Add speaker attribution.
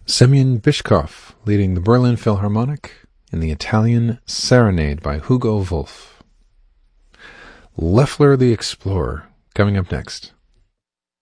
Speaker 1: Semyon Bishkov leading the Berlin Philharmonic in the Italian Serenade by Hugo Wolf. Loeffler the Explorer coming up next.